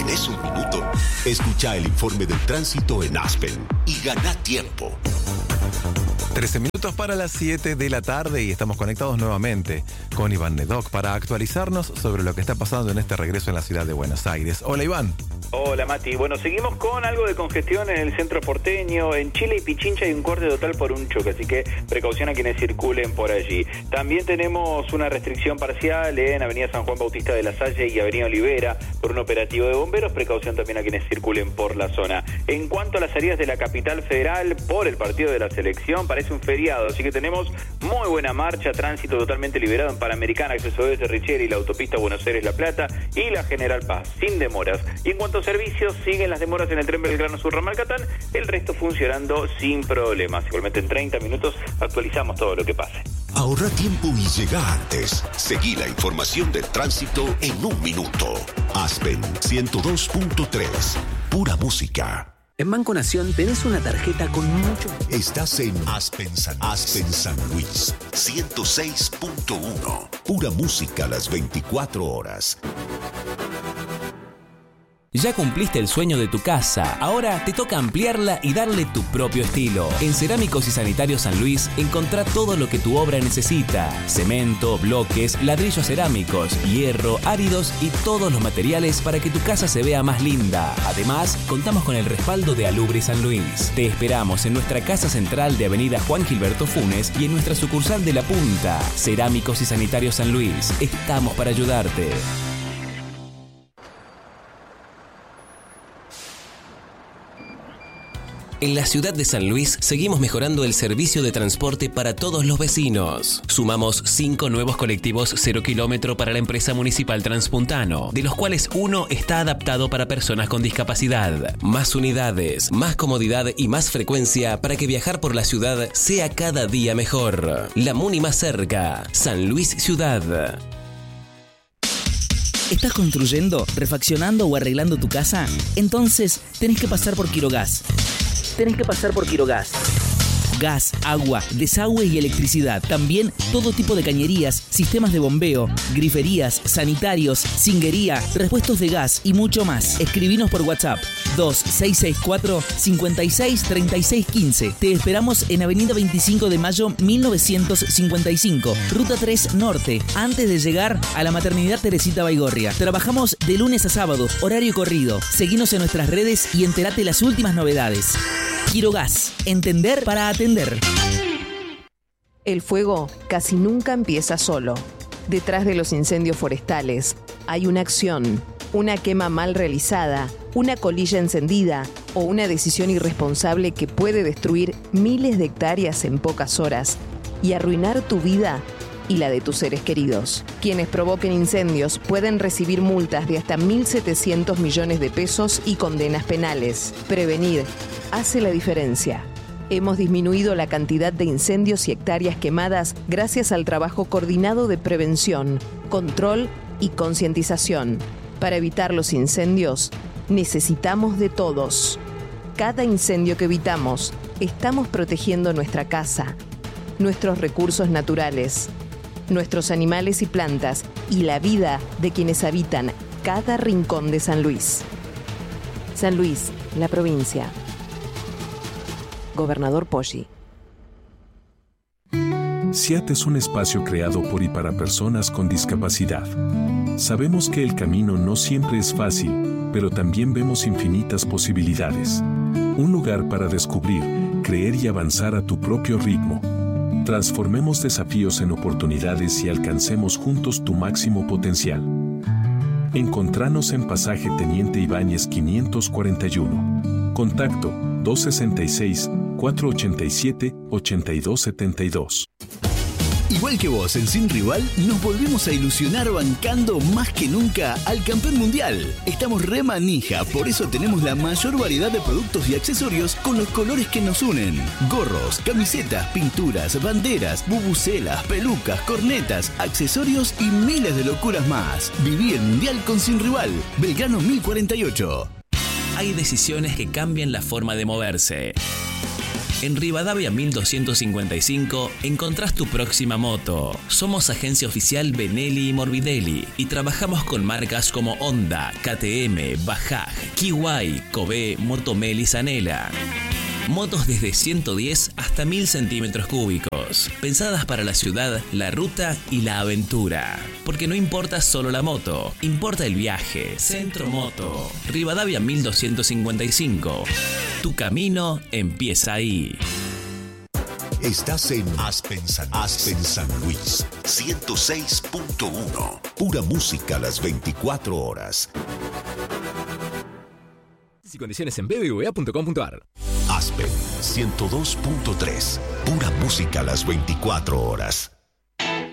¿Tenés un minuto? Escucha el informe del tránsito en Aspen y gana tiempo. 13 minutos para las 7 de la tarde y estamos conectados nuevamente con Iván Nedoc para actualizarnos sobre lo que está pasando en este regreso en la ciudad de Buenos Aires. Hola, Iván. Hola, Mati. Bueno, seguimos con algo de congestión en el centro porteño. En Chile y Pichincha hay un corte total por un choque, así que precaución a quienes circulen por allí. También tenemos una restricción parcial en Avenida San Juan Bautista de la Salle y Avenida Olivera por un operativo de bomberos. Precaución también a quienes circulen por la zona. En cuanto a las salidas de la capital federal por el partido de la selección, parece un feriado, así que tenemos muy buena marcha, tránsito totalmente liberado en Panamericana, acceso desde Richeri, la autopista Buenos Aires-La Plata y la General Paz, sin demoras. Y en cuanto a servicios, siguen las demoras en el tren Belgrano Sur Ramal Catán, el resto funcionando sin problemas. Igualmente en 30 minutos actualizamos todo lo que pase. Ahorra tiempo y llega antes. Seguí la información del tránsito en un minuto. Aspen 102.3. Pura música. En Banco Nación tenés una tarjeta con mucho... Estás en Aspen San Luis 106.1. Pura música a las 24 horas. Ya cumpliste el sueño de tu casa, ahora te toca ampliarla y darle tu propio estilo. En Cerámicos y Sanitarios San Luis encontrá todo lo que tu obra necesita: cemento, bloques, ladrillos cerámicos, hierro, áridos y todos los materiales para que tu casa se vea más linda. Además, contamos con el respaldo de Alubri San Luis. Te esperamos en nuestra casa central de Avenida Juan Gilberto Funes y en nuestra sucursal de La Punta. Cerámicos y Sanitarios San Luis, estamos para ayudarte. En la ciudad de San Luis seguimos mejorando el servicio de transporte para todos los vecinos. Sumamos 5 nuevos colectivos 0 kilómetro para la empresa municipal Transpuntano, de los cuales uno está adaptado para personas con discapacidad. Más unidades, más comodidad y más frecuencia para que viajar por la ciudad sea cada día mejor. La Muni más cerca, San Luis Ciudad. ¿Estás construyendo, refaccionando o arreglando tu casa? Entonces tenés que pasar por Quirogas. Gas, agua, desagüe y electricidad. También todo tipo de cañerías, sistemas de bombeo, griferías, sanitarios, cinguería, repuestos de gas y mucho más. Escribinos por WhatsApp 2664 56 36 15. Te esperamos en Avenida 25 de Mayo 1955, Ruta 3 Norte, antes de llegar a la Maternidad Teresita Baigorria. Trabajamos de lunes a sábado, horario corrido. Seguinos en nuestras redes y entérate las últimas novedades. Quirogas, entender para atender. El fuego casi nunca empieza solo. Detrás de los incendios forestales hay una acción, una quema mal realizada, una colilla encendida o una decisión irresponsable que puede destruir miles de hectáreas en pocas horas y arruinar tu vida y la de tus seres queridos. Quienes provoquen incendios pueden recibir multas de hasta 1.700 millones de pesos y condenas penales. Prevenir hace la diferencia. Hemos disminuido la cantidad de incendios y hectáreas quemadas gracias al trabajo coordinado de prevención, control y concientización. Para evitar los incendios, necesitamos de todos. Cada incendio que evitamos, estamos protegiendo nuestra casa, nuestros recursos naturales, nuestros animales y plantas y la vida de quienes habitan cada rincón de San Luis. San Luis, la provincia. Gobernador Poggi. SIAT es un espacio creado por y para personas con discapacidad. Sabemos que el camino no siempre es fácil, pero también vemos infinitas posibilidades. Un lugar para descubrir, creer y avanzar a tu propio ritmo. Transformemos desafíos en oportunidades y alcancemos juntos tu máximo potencial. Encontranos en Pasaje Teniente Ibáñez 541. Contacto 266-487-8272. Igual que vos en Sin Rival, nos volvemos a ilusionar bancando más que nunca al campeón mundial. Estamos re manija, por eso tenemos la mayor variedad de productos y accesorios con los colores que nos unen. Gorros, camisetas, pinturas, banderas, bubucelas, pelucas, cornetas, accesorios y miles de locuras más. Viví el mundial con Sin Rival. Belgrano 1048. Hay decisiones que cambian la forma de moverse. En Rivadavia 1255 encontrás tu próxima moto. Somos agencia oficial Benelli y Morbidelli y trabajamos con marcas como Honda, KTM, Bajaj, Kiwai, Kobe, Motomel y Zanela. Motos desde 110 hasta 1000 centímetros cúbicos, pensadas para la ciudad, la ruta y la aventura. Porque no importa solo la moto, importa el viaje. Centro Moto, Rivadavia 1255. Tu camino empieza ahí. Estás en Aspen San Luis, 106.1. Pura música a las 24 horas. Y condiciones en bbva.com.ar. Aspen 102.3. Pura música a las 24 horas.